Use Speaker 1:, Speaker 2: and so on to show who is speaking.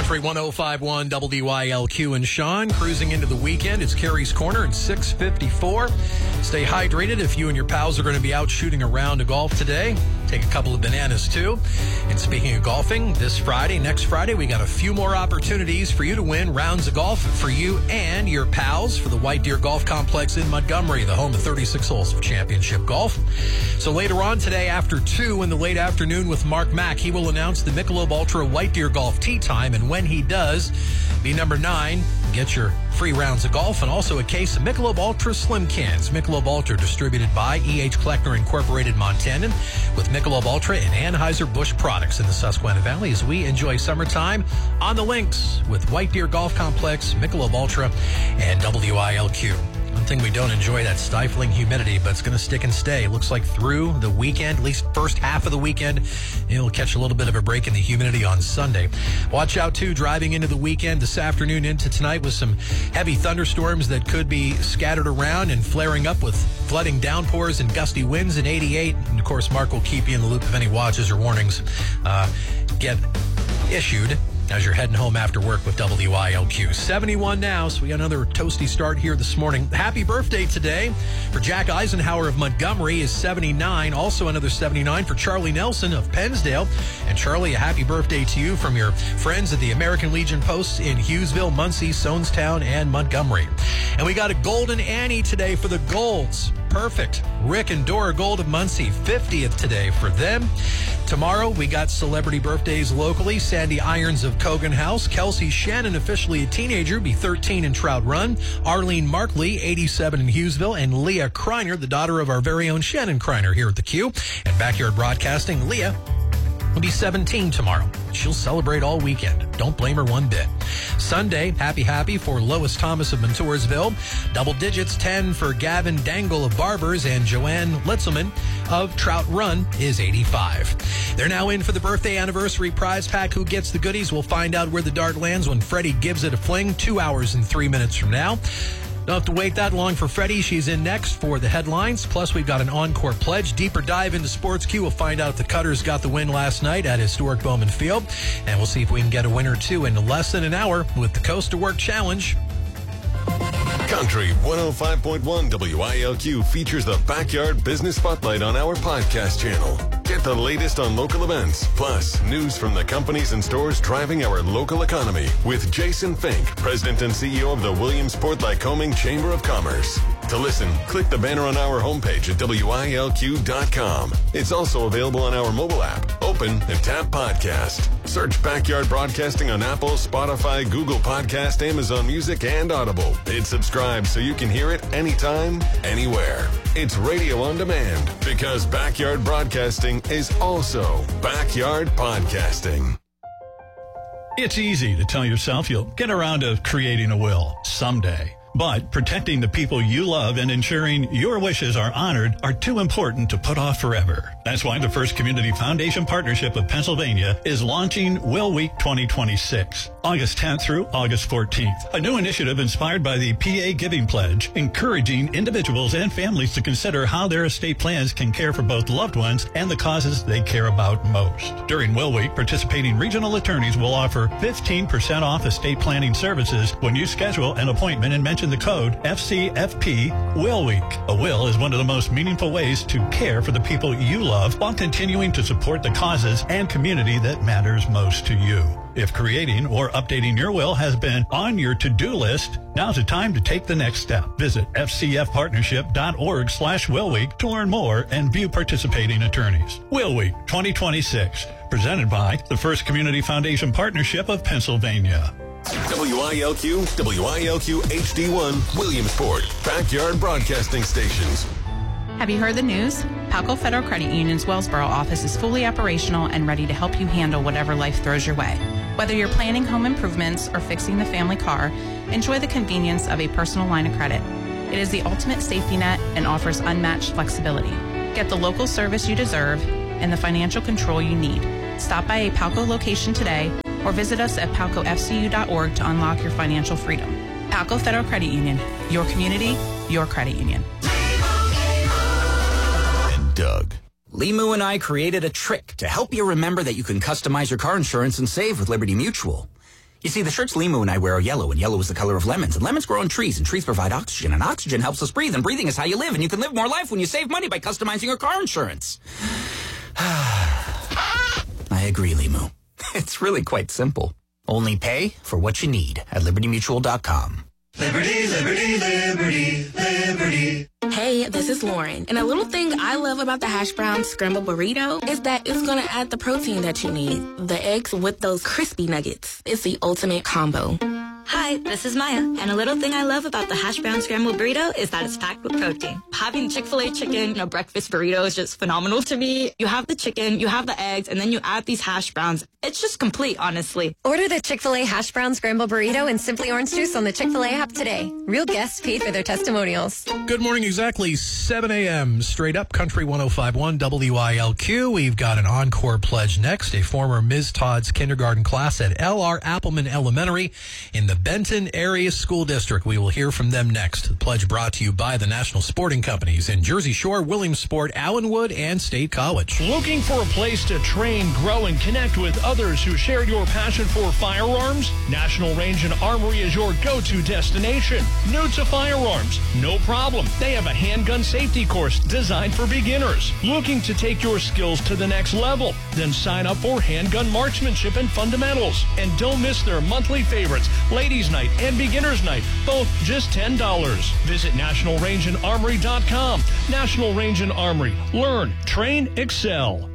Speaker 1: Country 105.1 WYLQ and Sean cruising into the weekend. It's Carrie's Corner at 6:54. Stay hydrated if you and your pals are going to be out shooting a round of golf today. Take a couple of bananas too. And speaking of golfing, next Friday, we got a few more opportunities for you to win rounds of golf for you and your pals for the White Deer Golf Complex in Montgomery, the home of 36 holes of championship golf. So later on today after 2 in the late afternoon with Mark Mack, he will announce the Michelob Ultra White Deer Golf tee time. And when he does, be number 9. Get your free rounds of golf and also a case of Michelob Ultra Slim Cans. Michelob Ultra distributed by E.H. Kleckner Incorporated Montanan with Michelob Ultra and Anheuser-Busch products in the Susquehanna Valley as we enjoy summertime on the links with White Deer Golf Complex, Michelob Ultra, and WILQ. One thing we don't enjoy, that stifling humidity, but it's going to stick and stay. It looks like through the weekend, at least first half of the weekend, you'll catch a little bit of a break in the humidity on Sunday. Watch out, too, driving into the weekend this afternoon into tonight with some heavy thunderstorms that could be scattered around and flaring up with flooding downpours and gusty winds in 88. And, of course, Mark will keep you in the loop if any watches or warnings get issued as you're heading home after work with WILQ. 71 now, so we got another toasty start here this morning. Happy birthday today for Jack Eisenhower of Montgomery is 79. Also another 79 for Charlie Nelson of Pennsdale. And Charlie, a happy birthday to you from your friends at the American Legion Posts in Hughesville, Muncie, Sonestown, and Montgomery. And we got a Golden Annie today for the Golds. Perfect. Rick and Dora Gold of Muncie, 50th today for them. Tomorrow, we got celebrity birthdays locally. Sandy Irons of Cogan House. Kelsey Shannon, officially a teenager, be 13 in Trout Run. Arlene Markley, 87 in Hughesville. And Leah Kreiner, the daughter of our very own Shannon Kreiner here at the Q. And Backyard Broadcasting, Leah will be 17 tomorrow. She'll celebrate all weekend. Don't blame her one bit. Sunday, happy for Lois Thomas of Montoursville. Double digits, 10 for Gavin Dangle of Barbers, and Joanne Litzelman of Trout Run is 85. They're now in for the birthday anniversary prize pack. Who gets the goodies? We'll find out where the dart lands when Freddie gives it a fling 2 hours and 3 minutes from now. Don't have to wait that long for Freddie. She's in next for the headlines. Plus, we've got an encore pledge. Deeper dive into Sports Q. We'll find out if the Cutters got the win last night at historic Bowman Field. And we'll see if we can get a winner, too, in less than an hour with the Coast to Work Challenge.
Speaker 2: Country 105.1 WILQ features the Backyard Business Spotlight on our podcast channel. Get the latest on local events, plus news from the companies and stores driving our local economy with Jason Fink, President and CEO of the Williamsport-Lycoming Chamber of Commerce. To listen, click the banner on our homepage at WILQ.com. It's also available on our mobile app. Open and tap podcast. Search Backyard Broadcasting on Apple, Spotify, Google Podcast, Amazon Music, and Audible. Hit subscribe so you can hear it anytime, anywhere. It's radio on demand because Backyard Broadcasting is also Backyard Podcasting.
Speaker 3: It's easy to tell yourself you'll get around to creating a will someday. But protecting the people you love and ensuring your wishes are honored are too important to put off forever. That's why the First Community Foundation Partnership of Pennsylvania is launching Will Week 2026, August 10th through August 14th. A new initiative inspired by the PA Giving Pledge, encouraging individuals and families to consider how their estate plans can care for both loved ones and the causes they care about most. During Will Week, participating regional attorneys will offer 15% off estate planning services when you schedule an appointment and mention the code FCFP Will Week. A will is one of the most meaningful ways to care for the people you love while continuing to support the causes and community that matters most to you. If creating or updating your will has been on your to-do list, now's the time to take the next step. Visit fcfpartnership.org/Will Week to learn more and view participating attorneys. Will Week 2026, presented by the First Community Foundation Partnership of Pennsylvania.
Speaker 2: WILQ, WILQ HD1, Williamsport, Backyard Broadcasting Stations.
Speaker 4: Have you heard the news? Palco Federal Credit Union's Wellsboro office is fully operational and ready to help you handle whatever life throws your way. Whether you're planning home improvements or fixing the family car, enjoy the convenience of a personal line of credit. It is the ultimate safety net and offers unmatched flexibility. Get the local service you deserve and the financial control you need. Stop by a Palco location today or visit us at palcofcu.org to unlock your financial freedom. Palco Federal Credit Union, your community, your credit union.
Speaker 2: And Doug.
Speaker 5: Limu and I created a trick to help you remember that you can customize your car insurance and save with Liberty Mutual. You see, the shirts Limu and I wear are yellow, and yellow is the color of lemons, and lemons grow on trees, and trees provide oxygen, and oxygen helps us breathe, and breathing is how you live, and you can live more life when you save money by customizing your car insurance. I agree, Limu. It's really quite simple. Only pay for what you need at LibertyMutual.com.
Speaker 6: Liberty, liberty, liberty, liberty.
Speaker 7: Hey, this is Lauren, and a little thing I love about the hash brown scrambled burrito is that it's going to add the protein that you need. The eggs with those crispy nuggets. It's the ultimate combo.
Speaker 8: Hi, this is Maya, and a little thing I love about the hash brown scrambled burrito is that it's packed with protein. Having Chick-fil-A chicken in a breakfast burrito is just phenomenal to me. You have the chicken, you have the eggs, and then you add these hash browns. It's just complete, honestly.
Speaker 9: Order the Chick-fil-A hash brown scrambled burrito and Simply Orange Juice on the Chick-fil-A app today. Real guests paid for their testimonials.
Speaker 1: Good morning, exactly 7 a.m. Straight up Country 105.1 WILQ. We've got an encore pledge next. A former Ms. Todd's kindergarten class at L.R. Appleman Elementary in the Benton Area School District. We will hear from them next. The pledge brought to you by the National Sporting Companies in Jersey Shore, Williamsport, Allenwood, and State College.
Speaker 10: Looking for a place to train, grow, and connect with others who share your passion for firearms? National Range and Armory is your go-to destination. New to firearms? No problem. They have a handgun safety course designed for beginners. Looking to take your skills to the next level? Then sign up for handgun marksmanship and fundamentals. And don't miss their monthly favorites, Ladies Night and Beginner's Night, both just $10. Visit nationalrangeandarmory.com. National Range and Armory. Learn, train, excel.